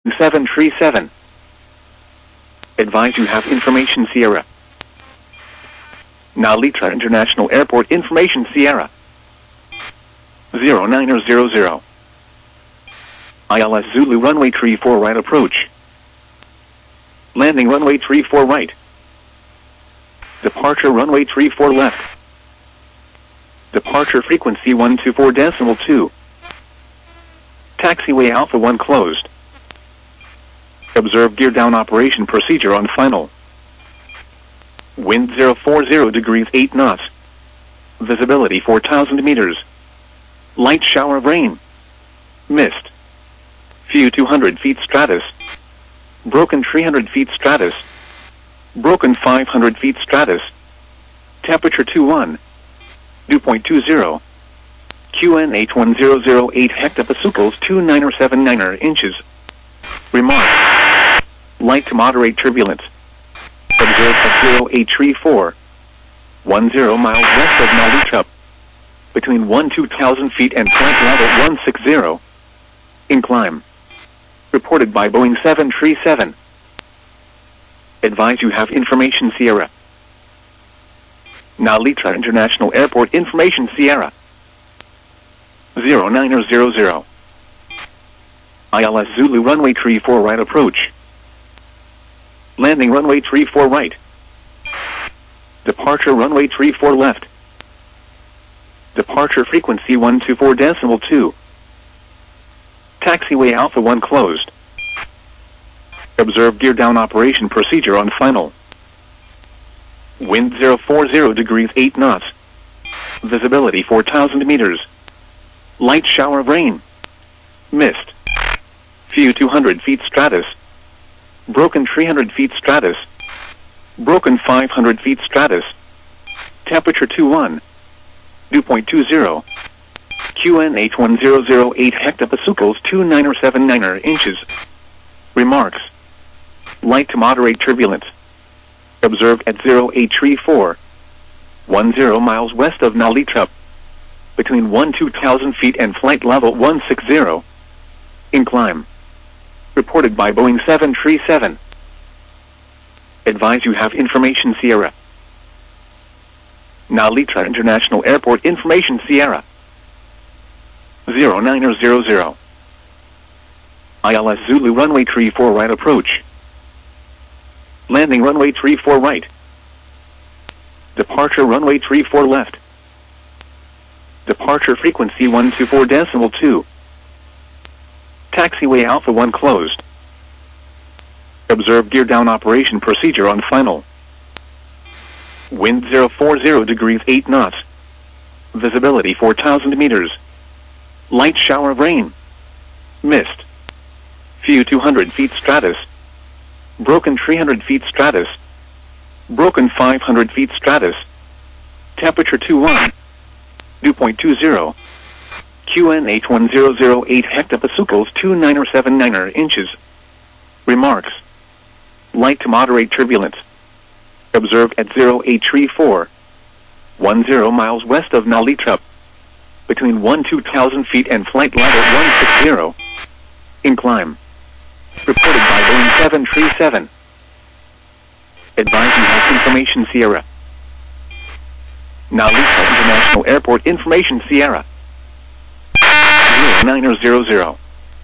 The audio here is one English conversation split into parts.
737. Advise you have information Sierra. Narita International Airport information Sierra. 0900. ILS Zulu runway 34 right approach. Landing runway 34 right. Departure runway 34 left. Departure frequency 124.2. Taxiway Alpha 1 closed. Observe gear down operation procedure on final. Wind 040 degrees 8 knots. Visibility 4,000 meters. Light shower of rain. Mist. Few 200 feet stratus. Broken 300 feet stratus. Broken 500 feet stratus. Temperature 21. Dew point 20. QNH 1008 hectopascals 2979 inches. Remark. Light to moderate turbulence. Observed at 0834. 10 miles west of Narita. Between 2,000 feet and flight level 160. Incline. Reported by Boeing 737. Advise you have information Sierra. Narita International Airport information Sierra. 0900. ILS Zulu runway 34 right approach. Landing runway 34 right. Departure runway 34 left. Departure frequency 124.2. Taxiway Alpha 1 closed. Observe gear down operation procedure on final. Wind 040 degrees 8 knots. Visibility 4,000 meters. Light shower of rain. Mist. Few 200 feet stratus. Broken 300 feet stratus. Broken 500 feet stratus. Temperature 21. Dew point 20. QNH 1008 hectopascals 2979 inches. Remarks. Light to moderate turbulence. Observed at 0834. 10 miles west of Narita. Between 2,000 feet and flight level 160. Incline. Reported by Boeing 737. Advise you have information Sierra. Narita International Airport information Sierra. 0900. ILS Zulu runway 34 right approach. Landing runway 34 right. Departure runway 34 left. Departure frequency 124.2. Taxiway Alpha 1 closed. Observe gear down operation procedure on final. Wind 040 degrees 8 knots. Visibility 4,000 meters. Light shower of rain. Mist. Few 200 feet stratus. Broken 300 feet stratus. Broken 500 feet stratus. Temperature 21. Dew point 20. QNH 1008 hectopascals 2979 inches. Remarks. Light to moderate turbulence. Observed at 0834. 10 miles west of Narita. Between 2,000 feet and flight level 160. Incline. Reported by Boeing 737. Advise you have information Sierra. Narita International Airport information Sierra. 0900.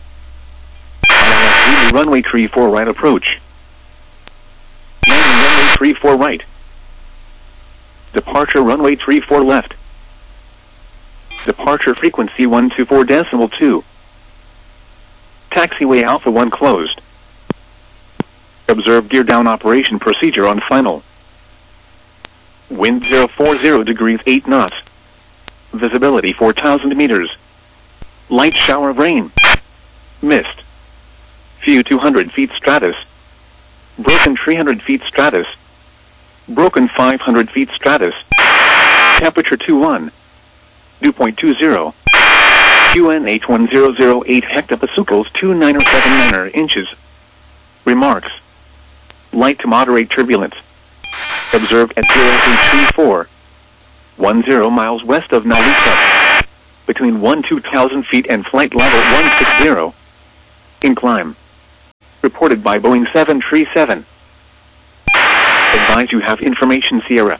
ILS Zulu runway 34 right approach. Landing runway 34 right. Departure runway 34 left. Departure frequency 124.2. Taxiway Alpha 1 closed. Observe gear down operation procedure on final. Wind 040 degrees 8 knots. Visibility 4,000 meters. Light shower of rain. Mist. Few 200 feet stratus. Broken 300 feet stratus. Broken 500 feet stratus. Temperature 21. Dew point 20. QNH 1008 hectopascals 2979 inches. Remarks. Light to moderate turbulence. Observed at 0834. 10 miles west of Narita. Between 2,000 feet and flight level 160. Incline. Reported by Boeing 737. Advise you have information Sierra.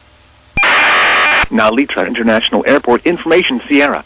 Nalitra International Airport information Sierra.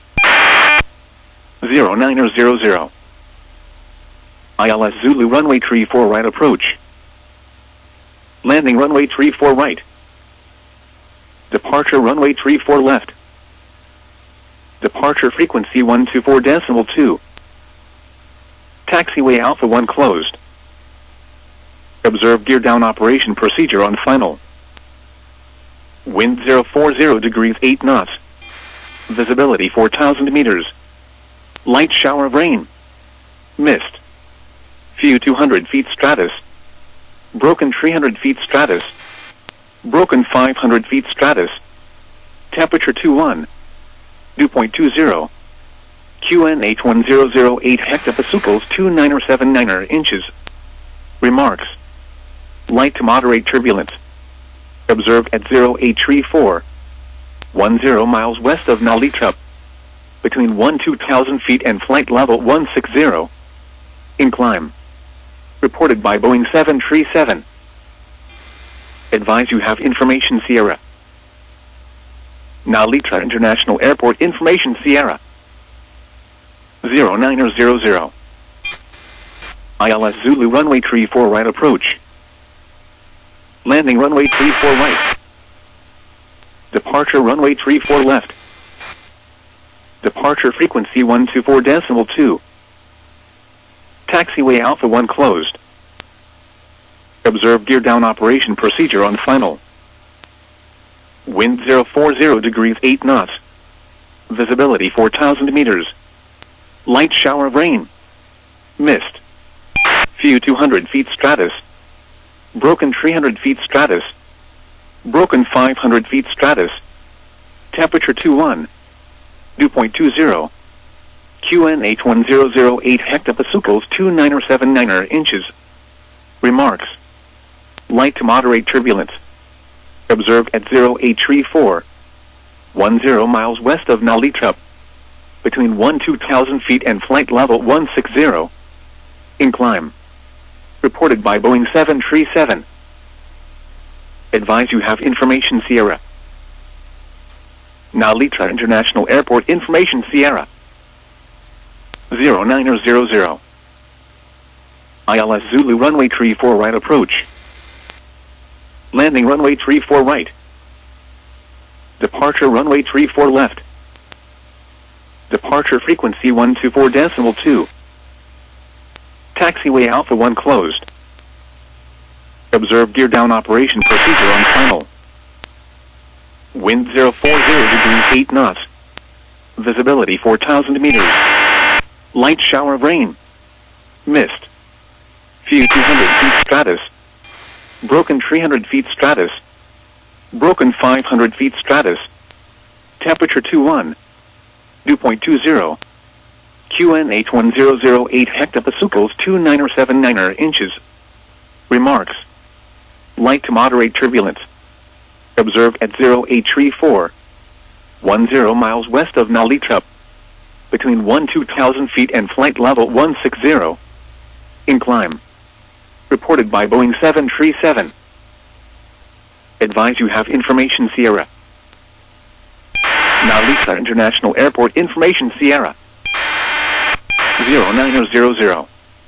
0900. ILS Zulu runway 34 right approach. Landing runway 34 right. Departure runway 34 left. Departure frequency 124.2. Taxiway Alpha 1 closed. Observe gear down operation procedure on final. Wind 040 degrees 8 knots. Visibility 4,000 meters. Light shower of rain. Mist. Few 200 feet stratus. Broken 300 feet stratus. Broken 500 feet stratus. Temperature 21. Dew point 20. QNH 1008 hectopascals 2979 inches. Remarks. Light to moderate turbulence. Observed at 0834. 10 miles west of Nalitra. Between 2,000 feet and flight level 160. In climb. Reported by Boeing 737. Advise you have information Sierra. Nalitra International Airport information Sierra. 0900. ILS Zulu runway 34 right approach. Landing runway 34 right. Departure runway 34 left. Departure frequency 124.2. Taxiway Alpha 1 closed. Observe gear down operation procedure on final. Wind 040 degrees 8 knots. Visibility 4,000 meters. Light shower of rain. Mist. Few 200 feet stratus. Broken 300 feet stratus. Broken 500 feet stratus. Temperature 21. Dew point 20. QNH 1008 hectopascals 2979 inches. Remarks. Light to moderate turbulence. Observed at 0834. 10 miles west of Nalitra. Between 2,000 feet and flight level 160. In climb. Reported by Boeing 737. Advise you have information Sierra. Nalitra International Airport information Sierra. 0900. ILS Zulu runway 34 right approach. Landing runway 34 right. Departure runway 34 left. Departure frequency 124.2. Taxiway Alpha 1 closed. Observe gear down operation procedure on final. Wind 040 degrees 8 knots. Visibility 4,000 meters. Light shower of rain. Mist. Few 200 feet stratus. Broken 300 feet stratus. Broken 500 feet stratus. Temperature 21. Dew point 20. QNH 1008 hectopascals 2979 inches. Remarks. Light to moderate turbulence. Observed at 0834. 10 miles west of Nalitra. Between 2,000 feet and flight level 160. In climb. Reported by Boeing 737. Advise you have information Sierra. Nalitra International Airport information Sierra. 0900.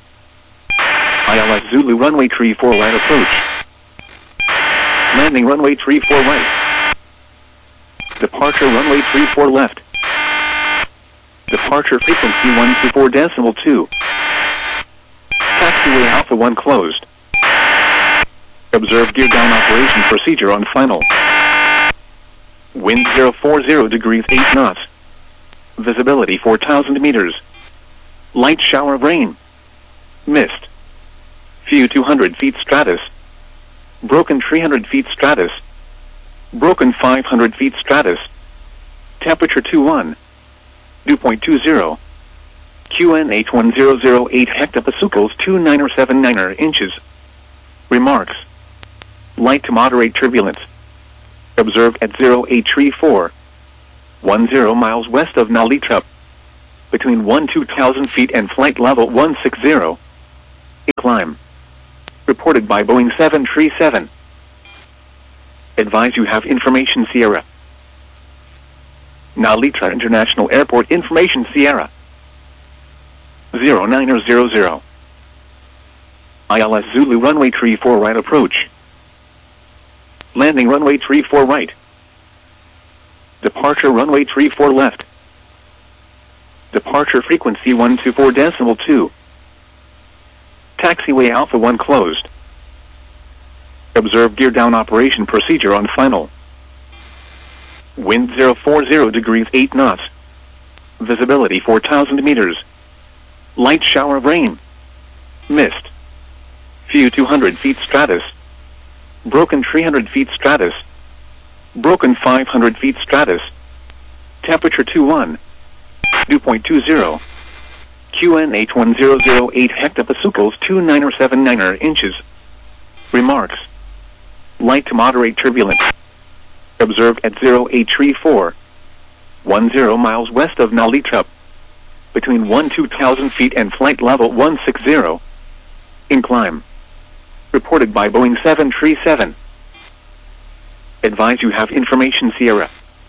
ILS Zulu runway 34 right approach. Landing runway 34 right. Departure runway 34 left. Departure frequency 124.2. Taxiway Alpha 1 closed. Observe gear down operation procedure on final. Wind 040 degrees 8 knots. Visibility 4,000 meters. Light shower of rain. Mist. Few 200 feet stratus. Broken 300 feet stratus. Broken 500 feet stratus. Temperature 21. Dew point 20. QNH 1008 hectopascals 2979 inches. Remarks. Light to moderate turbulence. Observed at 0834. 10 miles west of Nalitra. Between 2,000 feet and flight level 160. Climb. Reported by Boeing 737. Advise you have information Sierra. Narita International Airport information Sierra. 0900. ILS Zulu runway 34 right approach. Landing runway 34 right. Departure runway 34 left. Departure frequency 124.2. Taxiway Alpha 1 closed. Observe gear down operation procedure on final. Wind 040 degrees 8 knots. Visibility 4,000 meters. Light shower of rain. Mist. Few 200 feet stratus. Broken 300 feet stratus. Broken 500 feet stratus. Temperature 21. Dew point 20. QNH 1008 hectopascals 2979 inches. Remarks. Light to moderate turbulence. Observed at 0834. 10 miles west of Narita. Between 2,000 feet and flight level 160. In climb. Reported by Boeing 737. Advise you have information Sierra.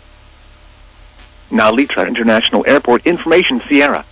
Narita International Airport information Sierra.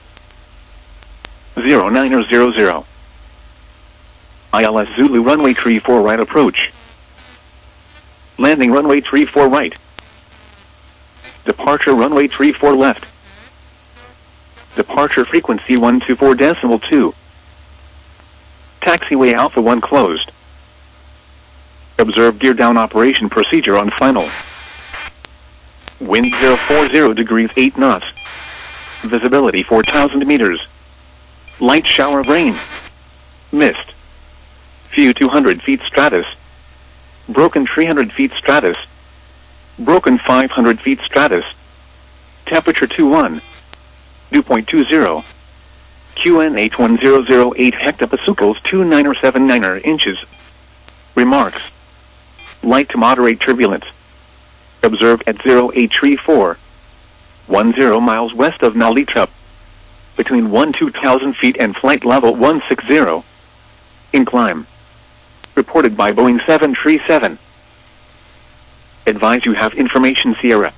0900. ILS Zulu runway 34 right approach. Landing runway 34 right. Departure runway 34 left. Departure frequency 124.2. Taxiway Alpha 1 closed. Observe gear down operation procedure on final. Wind 040 degrees 8 knots. Visibility 4,000 meters. Light shower of rain. Mist. Few 200 feet stratus. Broken 300 feet stratus. Broken 500 feet stratus. Temperature 21. Dew point 20. QNH 1008 hectopascals 2979 inches. Remarks. Light to moderate turbulence. Observed at 0834. 10 miles west of Narita. Between 2,000 feet and flight level 160. In climb. Reported by Boeing 737. Advise you have information Sierra.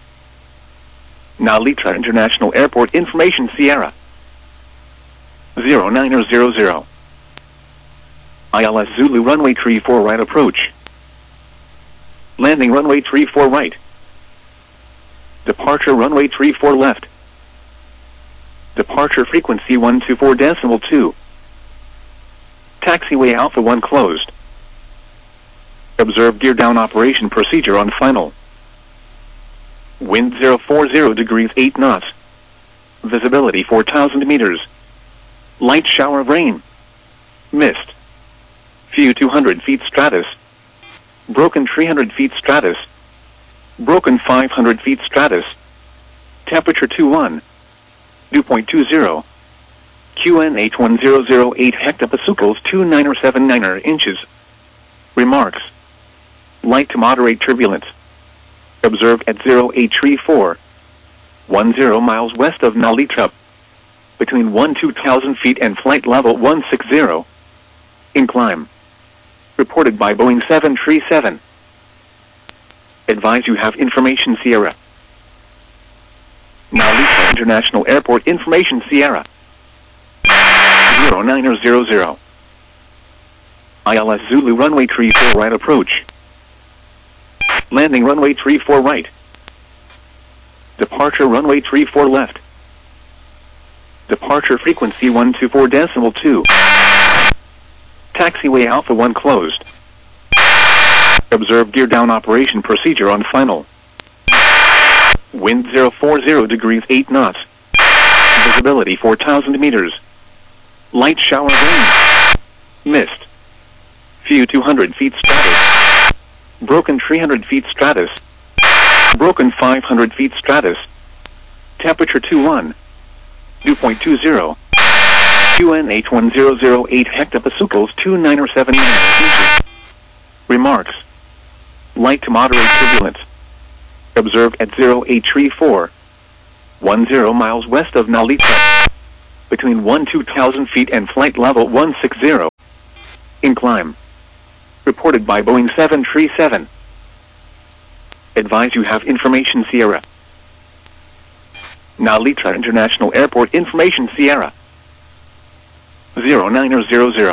Narita International Airport information Sierra. 0900. ILS Zulu runway 34 right approach. Landing runway 34 right. Departure runway 34 left. Departure frequency 124.2. Taxiway Alpha 1 closed. Observe gear down operation procedure on final. Wind 040 degrees 8 knots. Visibility 4,000 meters. Light shower of rain. Mist. Few 200 feet stratus. Broken 300 feet stratus. Broken 500 feet stratus. Temperature 21. Dew point 20. QNH 1008 hectopascals 2979 inches. Remarks. Light to moderate turbulence. Observed at 0834. 10 miles west of Narita. Between 2,000 feet and flight level 160. In climb. Reported by Boeing 737. Advise you have information Sierra. Narita International Airport information Sierra. 0900. ILS Zulu runway 34 right approach. Landing runway 34 right. Departure runway 34 left. Departure frequency 124.2. Taxiway Alpha 1 closed. Observe gear down operation procedure on final. Wind 040 degrees 8 knots. Visibility 4,000 meters. Light shower of rain. Mist. Few 200 feet stratus. Broken 300 feet stratus. Broken 500 feet stratus. Temperature 21. Dew point 20. QNH 1008 hectopascals 2979 inches. Remarks. Light to moderate turbulence. Observed at 0834. 10 miles west of Narita. between 2,000 feet and flight level 160. In climb. Reported by Boeing 737. Advise you have information Sierra. Nalitra International Airport information Sierra. 0900.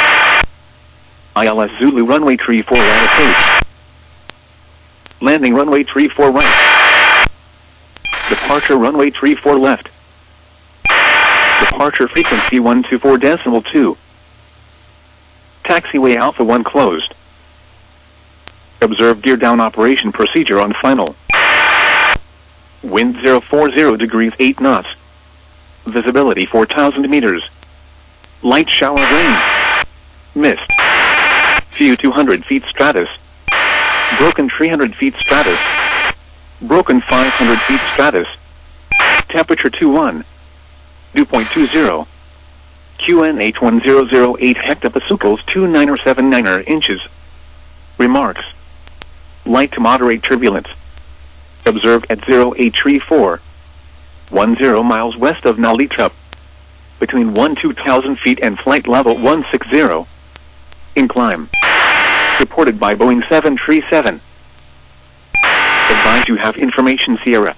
ILS Zulu runway 34 right approach. Landing runway 34 right. Departure runway 34 left. Departure frequency 124.2. Taxiway Alpha 1 closed. Observe gear down operation procedure on final. Wind 040 degrees 8 knots. Visibility 4,000 meters. Light shower rain. Mist. Few 200 feet stratus. Broken 300 feet stratus. Broken 500 feet stratus. Temperature 21. Dew point 20. QN 81008 hectopascals 2979 inches. Remarks. Light to moderate turbulence. Observed at 0834. 10 miles west of Nalitra. Between 2,000 feet and flight level 160. In climb. Reported by Boeing 737. Advise you have information Sierra.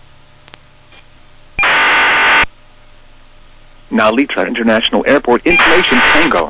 Nalitra International Airport information Tango.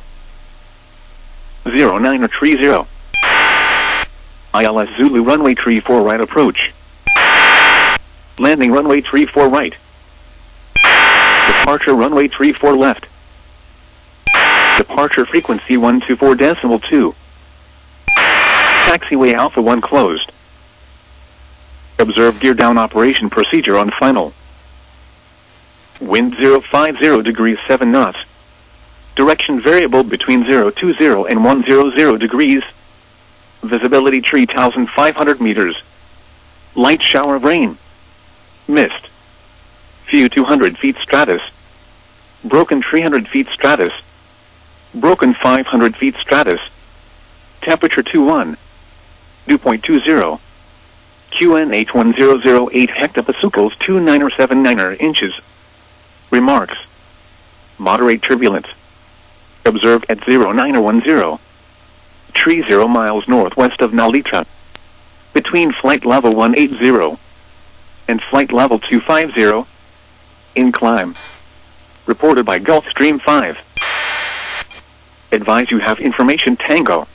0930. ILS Zulu runway 34 right approach. Landing runway 34 right. Departure runway 34 left. Departure frequency 124.2. Taxiway Alpha 1 closed. Observe gear down operation procedure on final. Wind 050 degrees 7 knots. Direction variable between 020 and 100 degrees. Visibility 3,500 meters. Light shower of rain. Mist. Few 200 feet stratus. Broken 300 feet stratus. Broken 500 feet stratus. Temperature 21. Dew point 20. QN 81008 hectopascals 2979 inches. Remarks. Moderate turbulence. Observed at 0910. 30 miles northwest of Nalitra. Between flight level 180 and flight level 250. In climb. Reported by Gulfstream 5. Advise you have information Tango.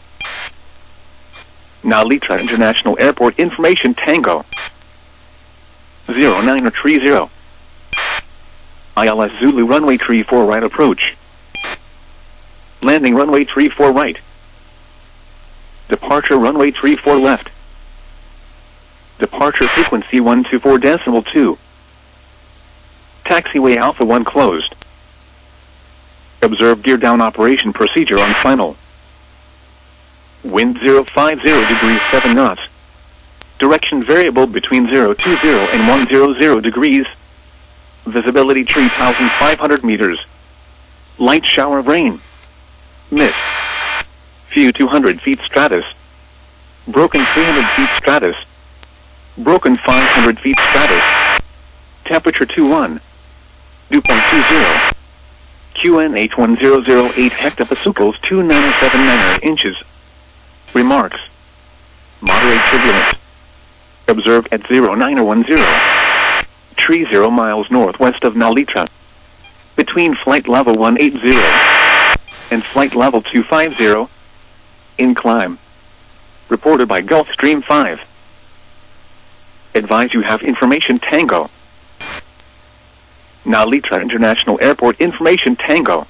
Nalitra International Airport information Tango. 0930. ILS Zulu runway 34 right approach. Landing runway 34 right. Departure runway 34 left. Departure frequency 124.2. Taxiway Alpha 1 closed. Observe gear down operation procedure on final. Wind 050 degrees 7 knots. Direction variable between 020 and 100 degrees. Visibility 3,500 meters. Light shower of rain. Mist. Few 200 feet stratus. Broken 300 feet stratus. Broken 500 feet stratus. Temperature 21. Dew point 20. QN 81008 hectopascals 2979 inches. Remarks. Moderate turbulence. Observed at 0910. 30 miles northwest of Nalitra. Between flight level 180 and flight level 250. In climb. Reported by Gulfstream 5. Advise you have information Tango. Nalitra International Airport information Tango.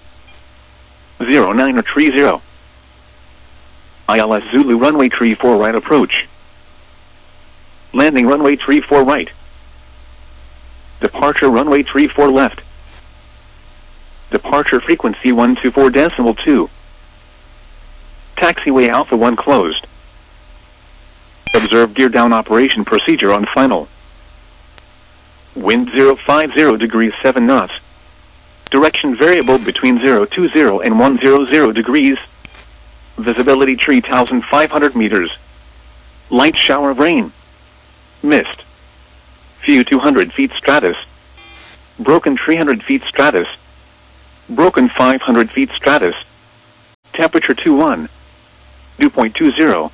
0930. ILS Zulu runway 34 right approach. Landing runway 34 right. Departure runway 34 left. Departure frequency 124.2. Taxiway Alpha 1 closed. Observe gear down operation procedure on final. Wind 050 degrees 7 knots. Direction variable between 020 and 100 degrees. Visibility 3,500 meters. Light shower of rain. Mist. Few 200 feet stratus. Broken 300 feet stratus. Broken 500 feet stratus. Temperature 21. Dew point 20.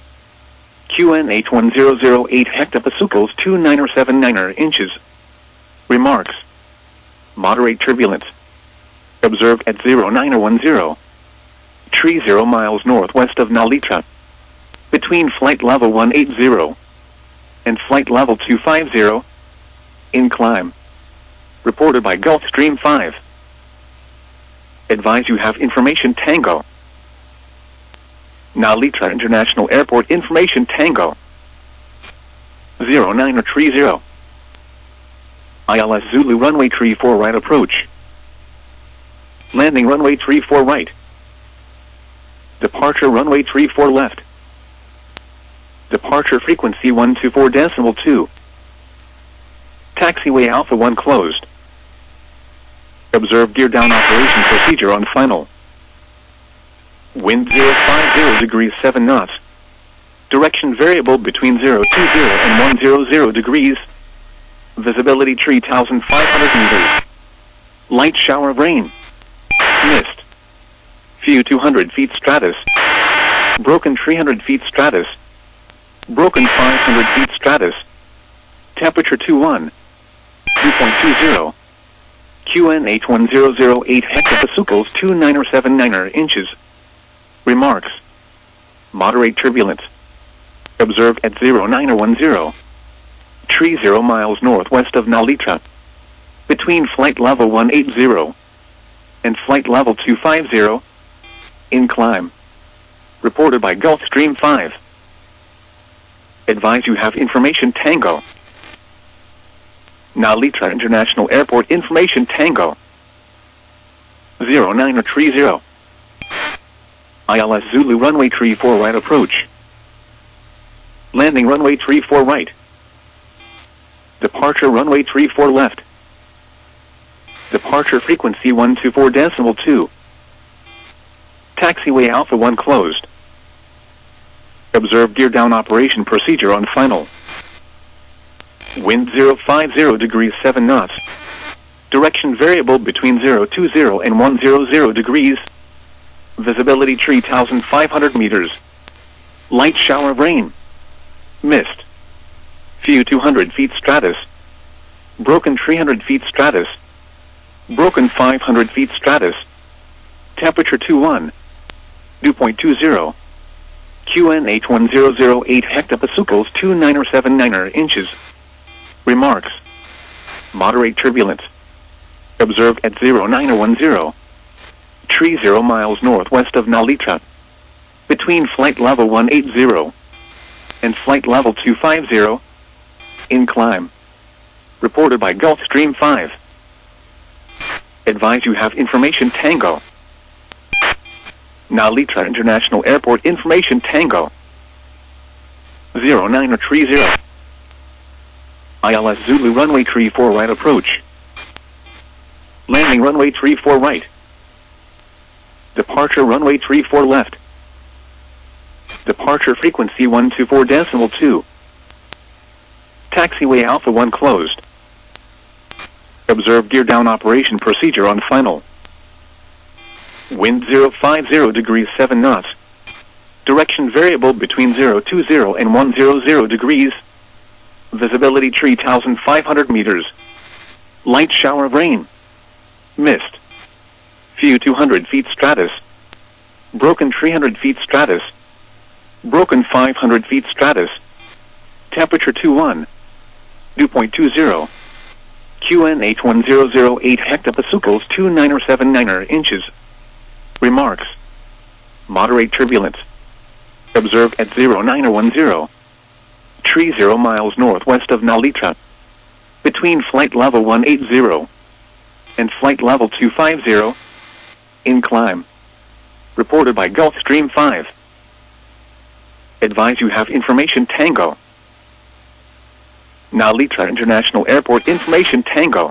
QNH1008 hectopascals 2979 inches. Remarks. Moderate turbulence. Observed at 0910. 30 miles northwest of Nalita. Between flight level 180 and flight level 250. In climb. Reported by Gulfstream 5. Advise you have information Tango. Nalita International Airport information Tango. 0930. ILS Zulu runway 34 right approach. Landing runway 34 right. Departure runway 34 left. Departure frequency 124.2. Taxiway Alpha 1 closed. Observe gear down operation procedure on final. Wind 050 degrees 7 knots. Direction variable between 020 and 100 degrees. Visibility 3,500 meters. Light shower of rain. Mist. Few 200 feet stratus. Broken 300 feet stratus. Broken 500 feet stratus. Temperature 21. Dew point 20. QNH1008 hectopascals 2979 inches. Remarks. Moderate turbulence. Observed at 0910. 30 miles northwest of Nalita. Between flight level 180 and flight level 250. In climb. Reported by Gulfstream 5. Advise you have information Tango. Nalita International Airport information Tango. 0930. ILS Zulu runway 34 right approach. Landing runway 34 right. Departure runway 34 left. Departure frequency 124.2. Taxiway Alpha 1 closed. Observe gear down operation procedure on final. Wind 050 degrees 7 knots. Direction variable between 020 and 100 degrees. Visibility 3,500 meters. Light shower of rain. Mist. Few 200 feet stratus. Broken 300 feet stratus. Broken 500 feet stratus. Temperature 21. Dew point 20. QNH1008 hectopascals 2979 inches. Remarks. Moderate turbulence. Observed at 0910. 30 miles northwest of Nalita. Between flight level 180 and flight level 250. In climb. Reported by Gulfstream 5. Advise you have information Tango. Nalita International Airport information Tango. 0930. ILS Zulu runway 34 right approach. Landing runway 34 right. Departure runway 34 left. Departure frequency 124.2. Taxiway Alpha 1 closed. Observe gear down operation procedure on final. Wind 050 degrees 7 knots. Direction variable between 020 and 100 degrees. Visibility 3,500 meters. Light shower of rain. Mist. Few 200 feet stratus. Broken 300 feet stratus. Broken 500 feet stratus. Temperature 21. Dew point 20. QNH1008 hectopascals 2979 inches. Remarks. Moderate turbulence. Observed at 0910. 30 miles northwest of Nalita. Between flight level 180 and flight level 250. In climb. Reported by Gulfstream 5. Advise you have information Tango. Nalita International Airport information Tango.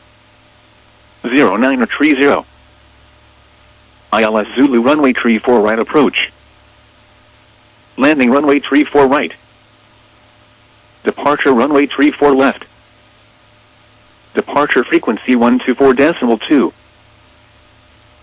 0930. ILS Zulu runway 34 right approach. Landing runway 34 right. Departure runway 34 left. Departure frequency 124.2.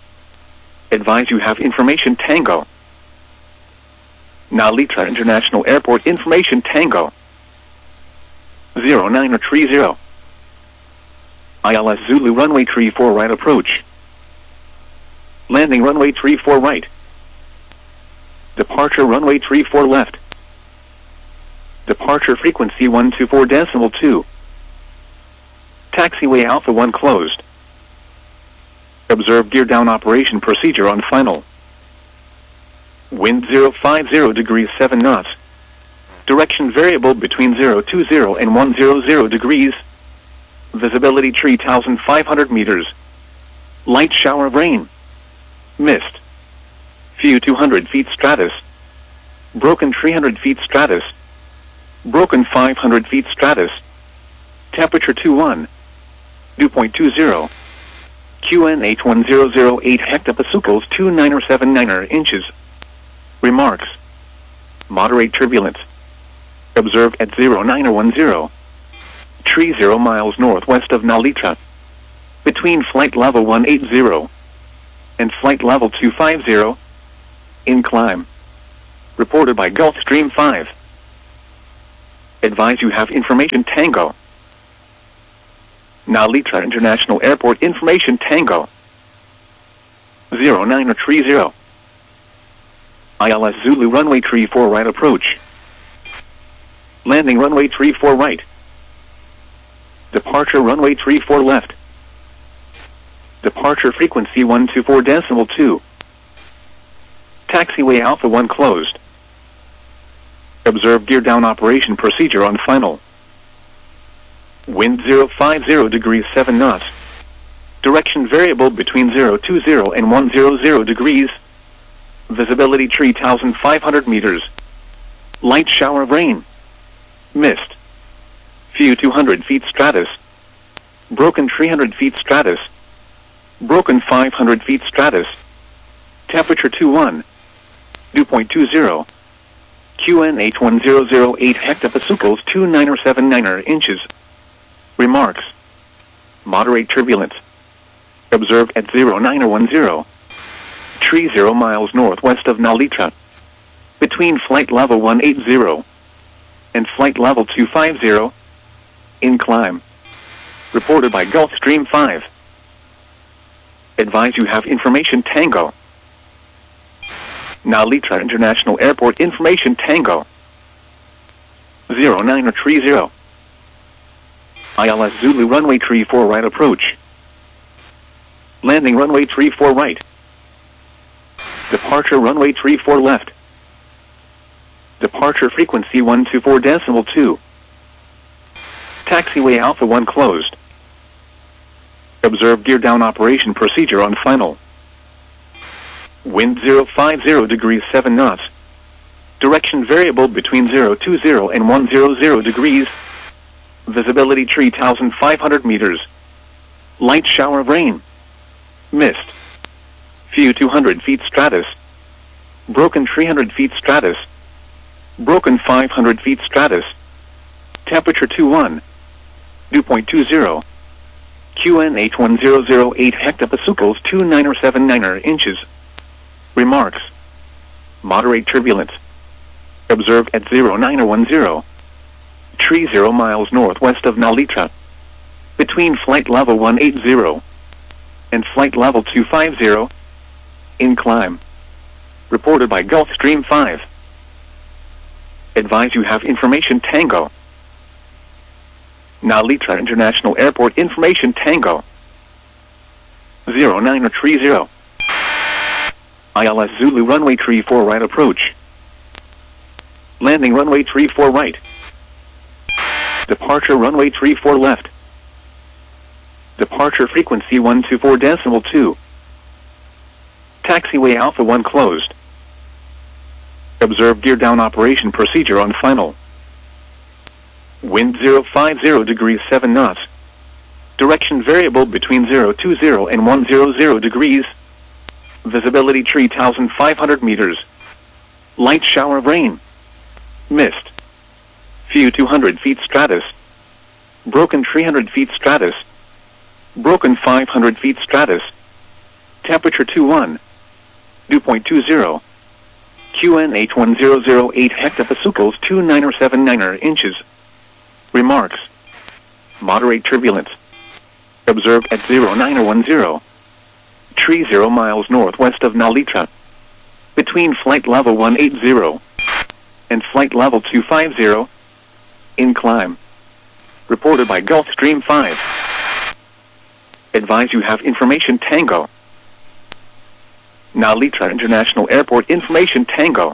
Advise you have information Tango. Nalita International Airport information Tango. 0930. ILS Zulu runway 34 right approach. Landing runway 34 right. Departure runway 34 left. Departure frequency 124.2. Taxiway Alpha 1 closed. Observe gear down operation procedure on final. Wind 050 degrees 7 knots. Direction variable between 020 and 100 degrees. Visibility 3,500 meters. Light shower of rain. Mist. Few 200 feet stratus. Broken 300 feet stratus. Broken 500 feet stratus. Temperature 21. Dew point 20. QNH 1008 hectopascals 2979 inches. Remarks. Moderate turbulence. Observed at 0910. 30 miles northwest of Nalita. Between flight level 180 and flight level 250. In climb. Reported by Gulfstream 5. Advise you have information Tango. Narita International Airport information Tango. 0930. ILS Zulu runway 34 right approach. Landing runway 34 right. Departure runway 34 left. Departure frequency 124.2. Taxiway Alpha 1 closed. Observe gear down operation procedure on final. Wind 050 degrees 7 knots. Direction variable between 020 and 100 degrees. Visibility 3,500 meters. Light shower of rain. Mist. Few 200 feet stratus. Broken 300 feet stratus. Broken 500 feet stratus. Temperature 21. Dew point 20. QN H1008 hectopascals 2979 inches. Remarks. Moderate turbulence. Observed at 0910. 30 miles northwest of Narita. Between flight level 180 and flight level 250. In climb. Reported by Gulfstream 5. Advise you have information Tango. Narita International Airport information Tango. 0930. ILS Zulu runway 34 right approach. Landing runway 34 right. Departure runway 34 left. Departure frequency 124.2. Taxiway Alpha 1 closed. Observe gear down operation procedure on final. Wind 050 degrees 7 knots. Direction variable between 020 and 100 degrees. Visibility 3,500 meters. Light shower of rain. Mist. Few 200 feet stratus. Broken 300 feet stratus. Broken 500 feet stratus. Temperature 21. Dew point 20. QN H1008 hectopascals 2979 inches. Remarks. Moderate turbulence. Observed at 0910. 30 miles northwest of Narita. Between flight level 180 and flight level 250. In climb. Reported by Gulfstream 5. Advise you have information Tango. Narita International Airport information Tango. 0930. ILS Zulu runway 34 right approach. Landing runway 34 right. Departure runway 34 left. Departure frequency 124.2. Taxiway Alpha 1 closed. Observe gear down operation procedure on final. Wind 050 degrees 7 knots. Direction variable between 020 and 100 degrees. Visibility 3,500 meters. Light shower of rain. Mist. Few 200 feet stratus. Broken 300 feet stratus. Broken 500 feet stratus. Temperature 21. Dew point 20. QN H1008 hectopascals 2979 inches. Remarks. Moderate turbulence. Observed at 0910. 30 miles northwest of Narita. Between flight level 180 and flight level 250. In climb. Reported by Gulfstream 5. Advise you have information Tango. Narita International Airport information Tango.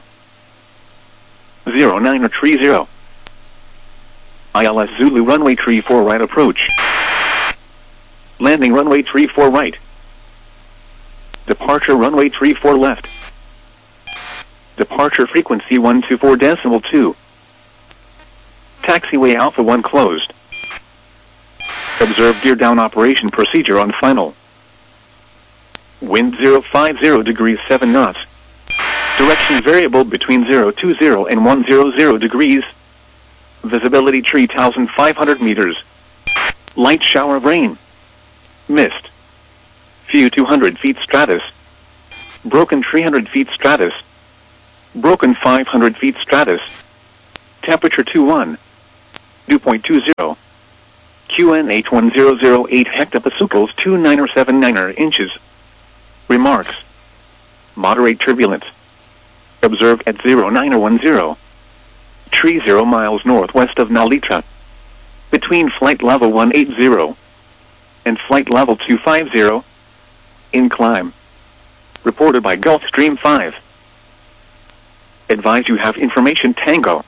0930. ILS Zulu runway 34 right approach. Landing runway 34 right. Departure runway 34 left. Departure frequency 124.2. Taxiway Alpha 1 closed. Observe gear down operation procedure on final. Wind 050 degrees 7 knots. Direction variable between 020 and 100 degrees. Visibility 3,500 meters. Light shower of rain. Mist. Few 200 feet stratus. Broken 300 feet stratus. Broken 500 feet stratus. Temperature 21. Dew point 20. QNH 1008 hectopascals 2979 inches. Remarks. Moderate turbulence. Observed at 0910. Tree 0 miles northwest of Nalita. Between flight level 180 and flight level 250. In climb. Reported by Gulfstream 5. Advise you have information Tango.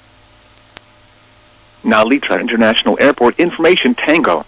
Nalita International Airport information Tango.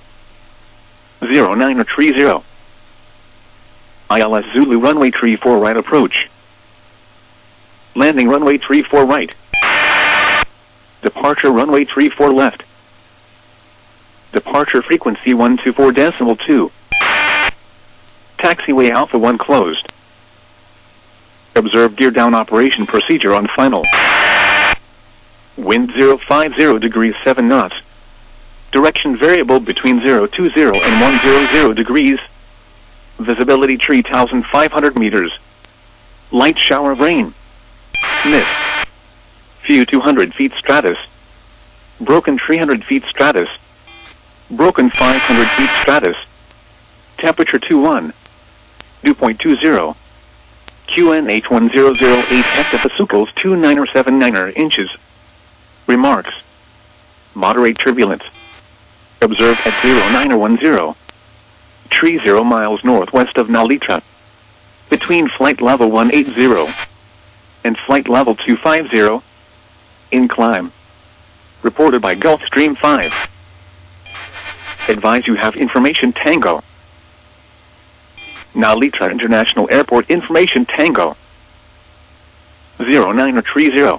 0930. ILS Zulu runway 34 right approach. Landing runway 34 right. Departure runway 34 left. Departure frequency 124.2. Taxiway Alpha 1 closed. Observe gear down operation procedure on final. Wind 050 degrees 7 knots. Direction variable between 020 and 100 degrees. Visibility 3,500 meters. Light shower of rain. Mist. Few 200 feet stratus. Broken 300 feet stratus. Broken 500 feet stratus. Temperature 21. Dew point 20. QNH 1008 hectopascals 2979 inches. Remarks. Moderate turbulence. Observed at 0910. Tree 0 miles northwest of Nalita. Between flight level 180 and flight level 250. In climb. Reported by Gulfstream 5. Advise you have information Tango. Nalita International Airport information Tango. 0930.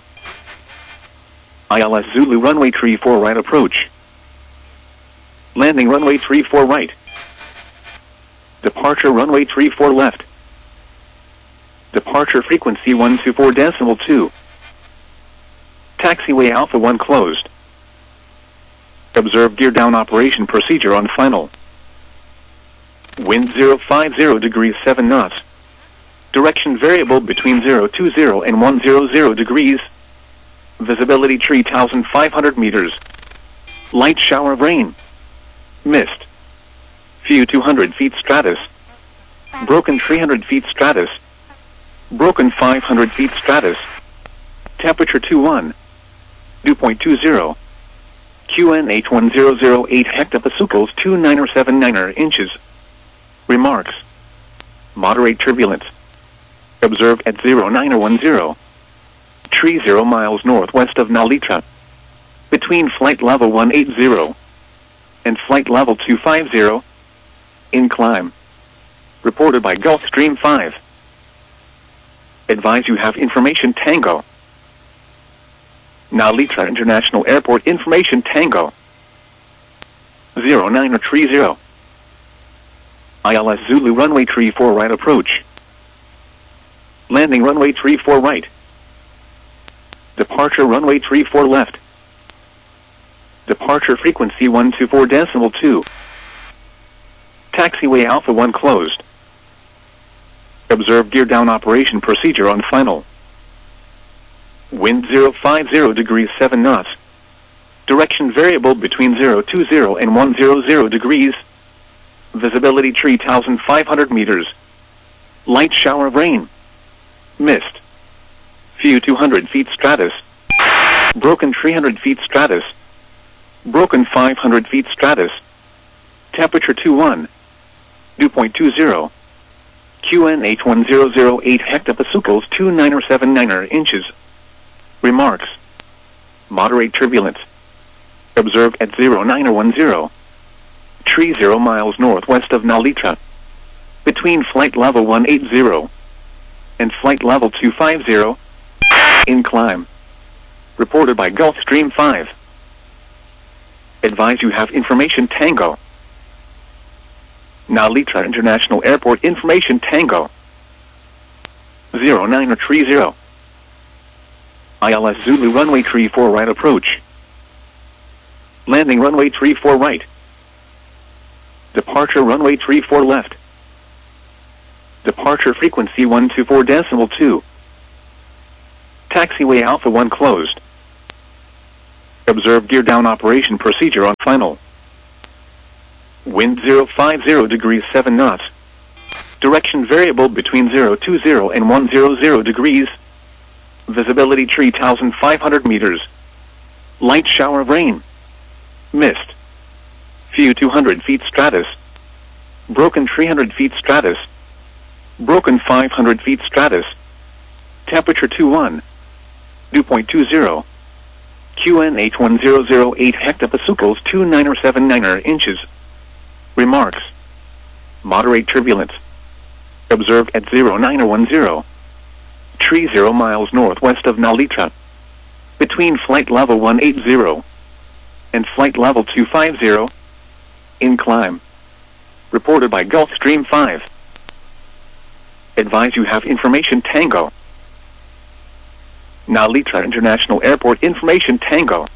ILS Zulu runway 34 right approach. Landing runway 34 right. Departure runway 34 left. Departure frequency 124.2. Taxiway Alpha 1 closed. Observe gear down operation procedure on final. Wind 050 degrees 7 knots. Direction variable between 020 and 100 degrees. Visibility 3,500 meters. Light shower of rain. Mist. Few 200 feet stratus. Broken 300 feet stratus. Broken 500 feet stratus. Temperature 21. Dew point 20. QNH 1008 hectopascals 2979 inches. Remarks. Moderate turbulence. Observed at 0910. Tree 0 miles northwest of Nalita. Between flight level 180 and flight level 250. In climb. Reported by Gulfstream 5. Advise you have information Tango. Nalita International Airport information Tango. 0930. ILS Zulu runway 34 right approach. Landing runway 34 right. Departure runway 34 left. Departure frequency 124.2. Taxiway Alpha 1 closed. Observe gear down operation procedure on final. Wind 050 degrees 7 knots. Direction variable between 020 and 100 degrees. Visibility 3,500 meters. Light shower of rain. Mist. Few 200 feet stratus. Broken 300 feet stratus. Broken 500 feet stratus. Temperature 21. Dew point 20. QNH 1008 hectopascals 2979 inches. Remarks. Moderate turbulence. Observed at 0910. Tree 0 miles northwest of Nalita. Between flight level 180 and flight level 250. In climb. Reported by Gulfstream 5. Advise you have information Tango. Nalita International Airport information Tango. 0930. ILS Zulu runway 34 right approach. Landing runway 34 right. Departure runway 34 left. Departure frequency 124.2. Taxiway Alpha 1 closed. Observe gear down operation procedure on final. Wind 050 degrees 7 knots. Direction variable between 020 and 100 degrees. Visibility 3,500 meters. Light shower of rain. Mist. Few 200 feet stratus. Broken 300 feet stratus. Broken 500 feet stratus. Temperature 21. Dew point 20. QNH1008 hectopascals 2979 inches. Remarks. Moderate turbulence. Observed at 0910. 30 miles northwest of Nalita. Between flight level 180 and flight level 250. In climb. Reported by Gulfstream 5. Advise you have information Tango. Nalita International Airport information Tango.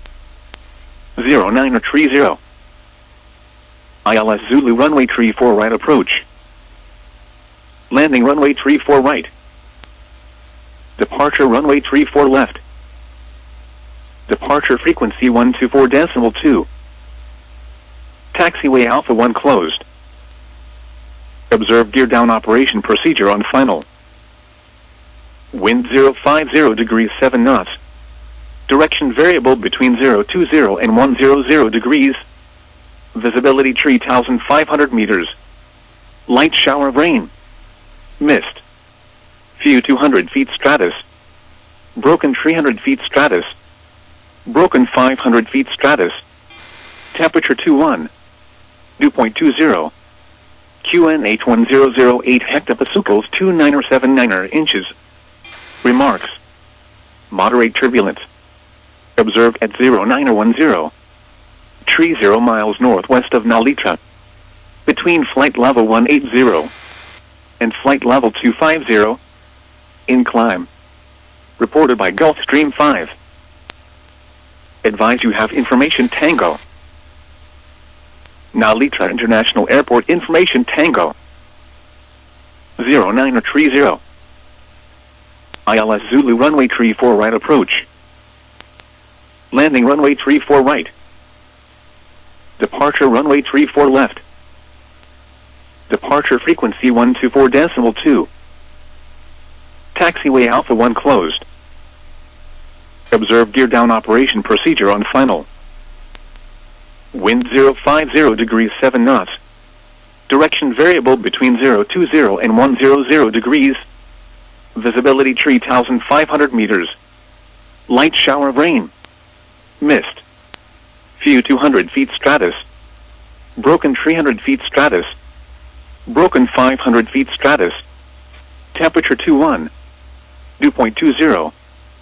0930. ILS Zulu runway 34 right approach. Landing runway 34 right. Departure runway 34 left. Departure frequency 124.2. Taxiway Alpha 1 closed. Observe gear down operation procedure on final. Wind 050 degrees 7 knots. Direction variable between 020 and 100 degrees. Visibility 3,500 meters. Light shower of rain. Mist. Few 200 feet stratus. Broken 300 feet stratus. Broken 500 feet stratus. Temperature 21. Dew point 20. QNH1008 hectopascals 2979 inches. Remarks. Moderate turbulence. Observed at 0910. 30 miles northwest of Nalita. Between flight level 180 and flight level 250. In climb. Reported by Gulfstream 5. Advise you have information Tango. Nalita International Airport information Tango. 0930. ILS Zulu runway 34 right approach. Landing runway 34 right. Departure runway 34 left. Departure frequency 124.2. Taxiway Alpha 1 closed. Observe gear down operation procedure on final. Wind 050 degrees 7 knots. Direction variable between 020 and 100 degrees. Visibility 3,500 meters. Light shower of rain. Mist. Few 200 feet stratus. Broken 300 feet stratus. Broken 500 feet stratus. Temperature 21. Dew point 20.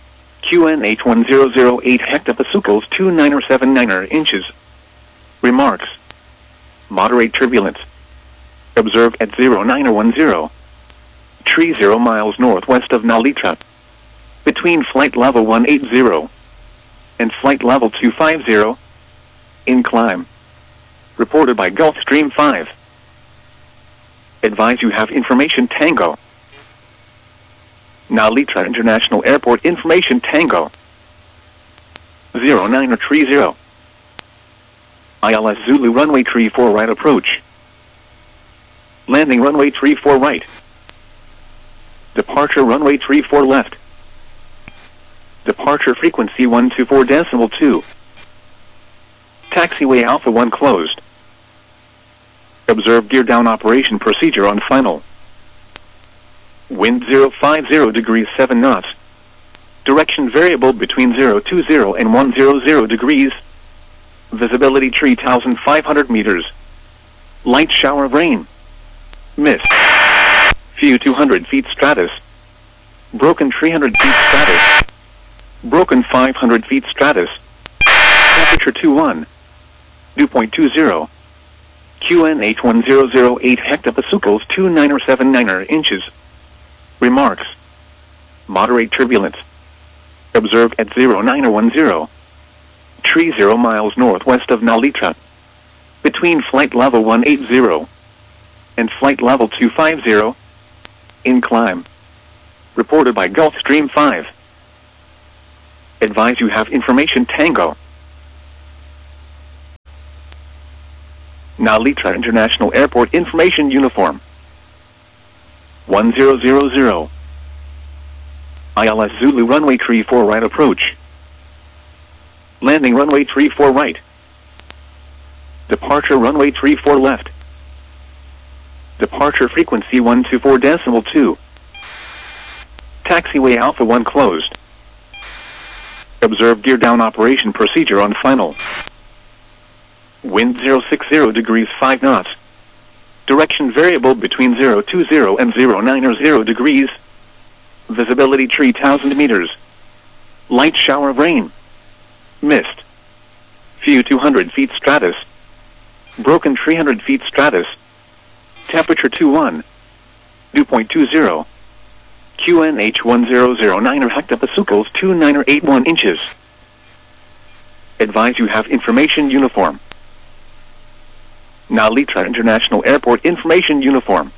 QNH1008 hectopascals 2979 inches. Remarks. Moderate turbulence. Observed at 0910. 30 miles northwest of Nalita. Between flight level 180 and flight level 250. In climb. Reported by Gulfstream 5. Advise you have information Tango. Nalita International Airport information Tango. 0930. ILS Zulu runway 34 right approach. Landing runway 34 right. Departure runway 34 left. Departure frequency 124.2. Taxiway Alpha 1 closed. Observe gear down operation procedure on final. Wind 050 degrees 7 knots. Direction variable between 020 and 100 degrees. Visibility 3,500 meters. Light shower of rain. Mist. Few 200 feet stratus. Broken 300 feet stratus. Broken 500 feet stratus. Temperature 21. Dew point 20. QNH1008 hectopascals 2979 inches. Remarks. Moderate turbulence. Observed at 0910. 30 miles northwest of Nalita. Between flight level 180 and flight level 250. In climb. Reported by Gulfstream 5. Advise you have information Tango. Narita International Airport Information Uniform. 1000. ILS Zulu runway 34 right approach. Landing runway 34 right. Departure runway 34 left. Departure frequency 124.2. Taxiway Alpha 1 closed. Observe gear down operation procedure on final. Wind 060 degrees 5 knots. Direction variable between 020 and 090 degrees. Visibility 3,000 meters. Light shower of rain. Mist. Few 200 feet stratus. Broken 300 feet stratus. Temperature 21. Dew point 20. QNH 1009 hectopascals 2981 inches. Advise you have information uniform. Narita International Airport Information Uniform.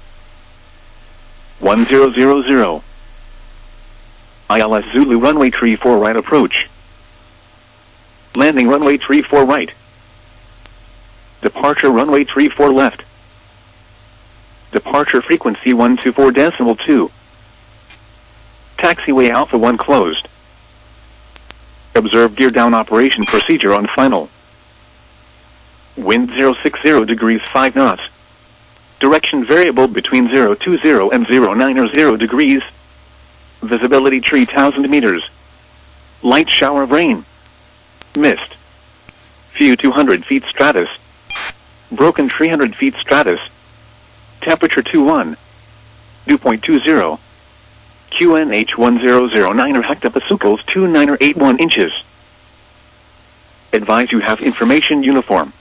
1000. ILS Zulu runway 34 right approach. Landing runway 34 right. Departure runway 34 left. Departure frequency 124.2. Taxiway Alpha 1 closed. Observe gear down operation procedure on final. Wind 060 degrees 5 knots. Direction variable between 020 and 090 degrees. Visibility 3,000 meters. Light shower of rain. Mist. Few 200 feet stratus. Broken 300 feet stratus. Temperature 21. Dew point 20. QNH 1009 hectopascals 2981 inches. Advise you have information uniform.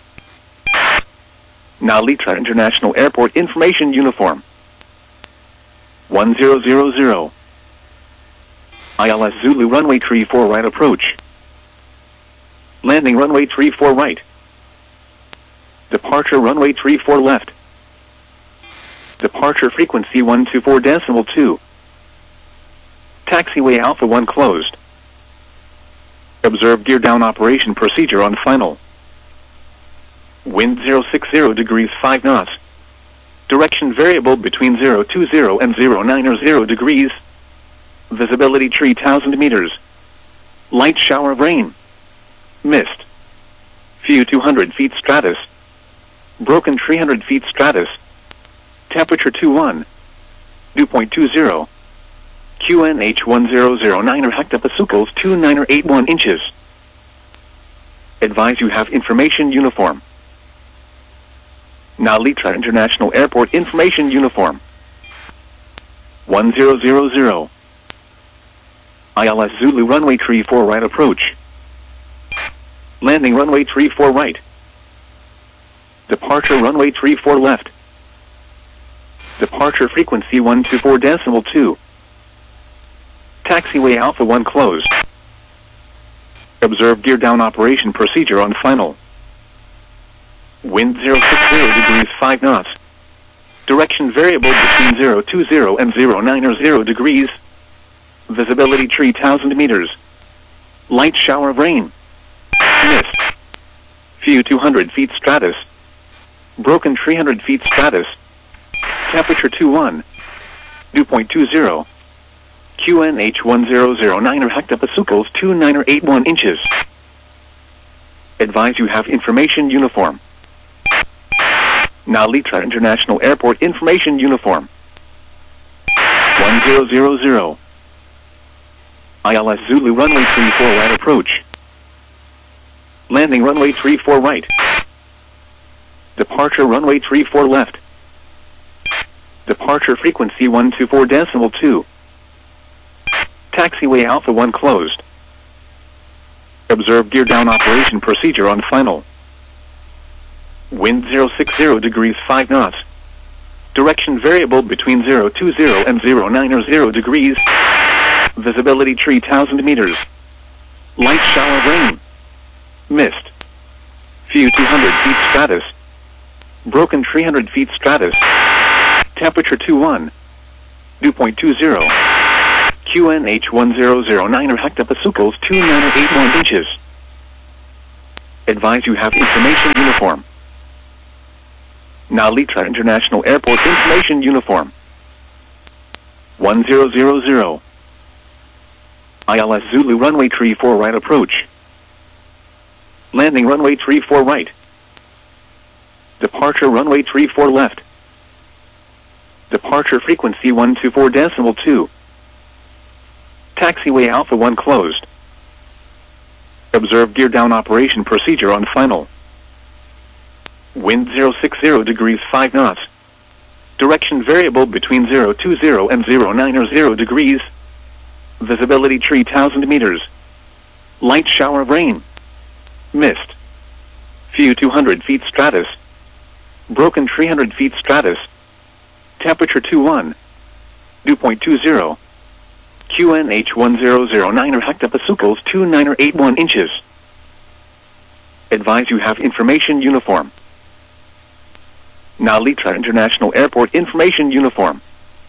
Narita International Airport Information Uniform. 1000. ILS Zulu runway 34 right approach. Landing runway 34 right. Departure runway 34 left. Departure frequency 124.2. Taxiway Alpha 1 closed. Observe gear down operation procedure on final. Wind 060 degrees 5 knots. Direction variable between 020 and 090 degrees. Visibility 3,000 meters. Light shower of rain. Mist. Few 200 feet stratus. Broken 300 feet stratus. Temperature 21. Dew point 20. QNH 1009 hectopascals 2981 inches. Advise you have information uniform. Narita International Airport Information Uniform. 1000. ILS Zulu runway 34 right approach. Landing runway 34 right. Departure runway 34 left. Departure frequency 124.2. Taxiway Alpha 1 closed. Observe gear down operation procedure on final. Wind 060 degrees 5 knots. Direction variable between 020 and 090 degrees. Visibility 3,000 meters. Light shower of rain. Mist. Few 200 feet stratus. Broken 300 feet stratus. Temperature 21. Dew point 20. QNH 1009 hectopascals 2981 inches. Advise you have information uniform. Narita International Airport Information Uniform. 1000. ILS Zulu runway 34 right approach. Landing runway 34 right. Departure runway 34 left. Departure frequency 124.2. Taxiway Alpha 1 closed. Observe gear down operation procedure on final. Wind 060 degrees 5 knots. Direction variable between 020 and 090 degrees. Visibility 3,000 meters. Light shower of rain. Mist. Few 200 feet stratus. Broken 300 feet stratus. Temperature 21. Dew point 20. QNH 1009 hectopascals 2981 inches. Advise you have information uniform. Nalitra International Airport information uniform. 1000. ILS Zulu runway 34 right approach. Landing runway 34 right. Departure runway 34 left. Departure frequency 124.2. Taxiway Alpha 1 closed. Observe gear down operation procedure on final. Wind 060 degrees 5 knots. Direction variable between 020 and 090 degrees. Visibility 3,000 meters. Light shower of rain. Mist. Few 200 feet stratus. Broken 300 feet stratus. Temperature 21. Dew point 20. QNH 1009 hectopascals 2981 inches. Advise you have information uniform. Nalitra International Airport information uniform.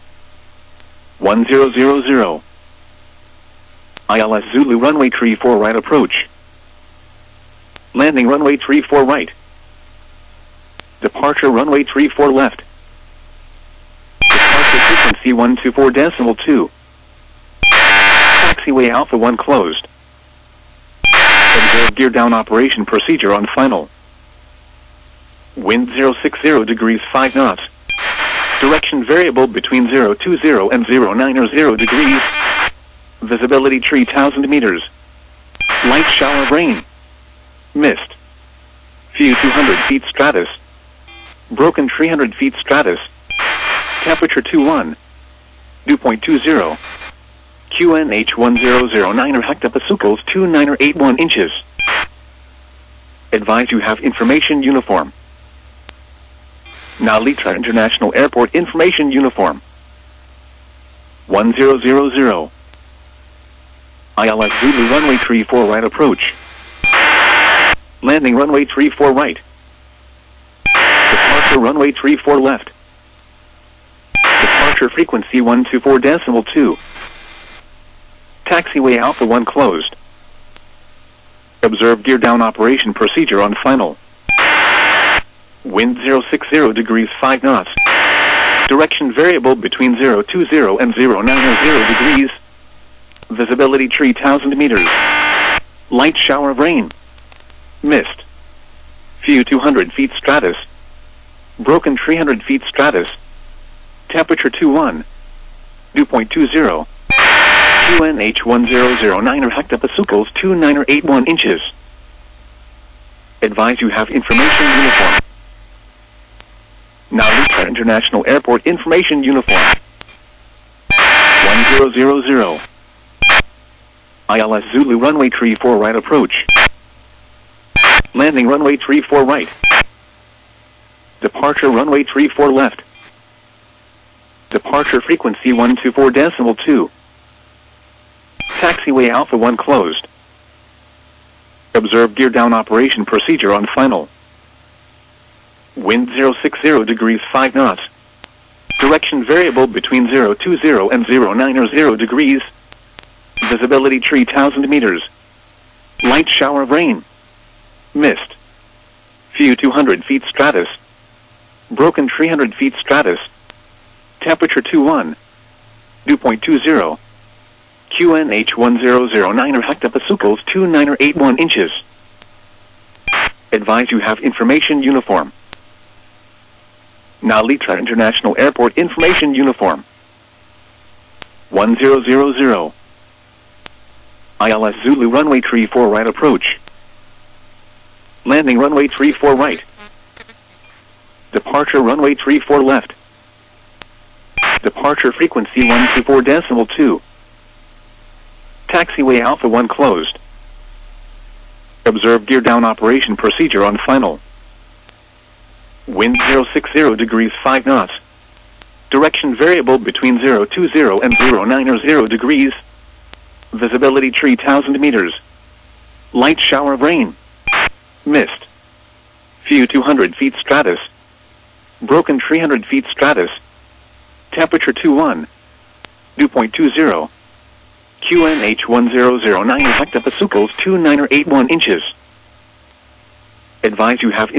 1000. ILS Zulu runway 34 right approach. Landing runway 34 right. Departure runway 34 left. Departure frequency 124.2. Taxiway Alpha 1 closed. Observe gear down operation procedure on final. Wind 060 degrees 5 knots. Direction variable between 020 and 090 degrees. Visibility 3,000 meters. Light shower of rain. Mist. Few 200 feet stratus. Broken 300 feet stratus. Temperature 21. Dew point 20. QNH 1009 hectopascals 2981 inches. Advise you have information uniform. Nalitra International Airport information uniform. 1000. ILS Zulu runway 34 right approach. Landing runway 34 right. Departure runway 34 left. Departure frequency 124.2. Taxiway Alpha 1 closed. Observe gear down operation procedure on final. Wind 060 degrees 5 knots. Direction variable between 020 and 090 degrees. Visibility 3,000 meters. Light shower of rain. Mist. Few 200 feet stratus. Broken 300 feet stratus. Temperature 21. Dew point 20. QNH 1009 hectopascals 2981 inches. Advise you have information uniform. Nalitra International Airport information uniform. 1000. ILS Zulu runway 34 right approach. Landing runway 34 right. Departure runway 34 left. Departure frequency 124.2. Taxiway Alpha 1 closed. Observe gear down operation procedure on final. Wind 060 degrees 5 knots. Direction variable between 020 and 090 degrees. Visibility 3,000 meters. Light shower of rain. Mist. Few 200 feet stratus. Broken 300 feet stratus. Temperature 21. Dew point 20. QNH 1009 hectopascals 2981 inches. Advise you have information uniform. Nalitra International Airport information uniform. 1000. ILS Zulu runway 34 right approach. Landing runway 34 right. Departure runway 34 left. Departure frequency 124.2. Taxiway Alpha 1 closed. Observe gear down operation procedure on final. Wind 060 degrees 5 knots. Direction variable between 020 and 090 degrees. Visibility 3,000 meters. Light shower of rain. Mist. Few 200 feet stratus. Broken 300 feet stratus. Temperature 21. Dew point 20. QNH1009 hectopascals 2981 inches. Advise you have